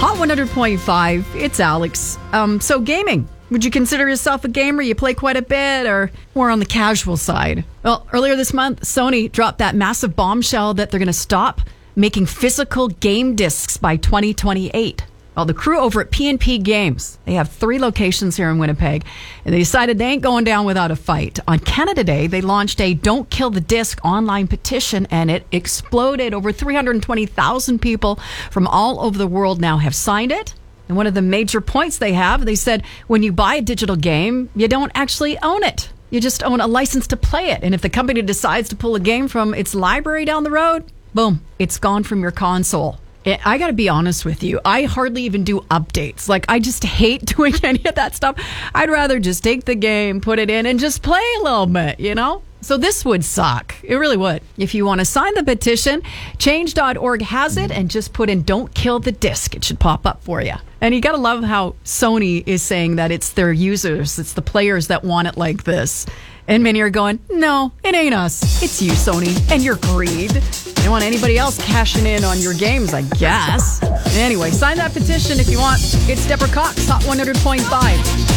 Hot 100.5, it's Alex. So gaming. Would you consider yourself a gamer? You play quite a bit or more on the casual side? Well, earlier this month, Sony dropped that massive bombshell that they're going to stop making physical game discs by 2028. Well, the crew over at P&P Games, they have 3 locations here in Winnipeg, and they decided they ain't going down without a fight. On Canada Day, they launched a Don't Kill the Disc online petition, and it exploded. Over 320,000 people from all over the world now have signed it. And one of the major points they said, when you buy a digital game, you don't actually own it. You just own a license to play it. And if the company decides to pull a game from its library down the road, boom, it's gone from your console. I got to be honest with you. I hardly even do updates. I just hate doing any of that stuff. I'd rather just take the game, put it in, and just play a little bit, So this would suck. It really would. If you want to sign the petition, change.org has it, and just put in Don't Kill the Disc. It should pop up for you. And you got to love how Sony is saying that it's their users, it's the players that want it like this. And many are going, no, it ain't us. It's you, Sony, and your greed. You don't want anybody else cashing in on your games, I guess. Anyway, sign that petition if you want. It's Deborah Cox, Hot 100.5.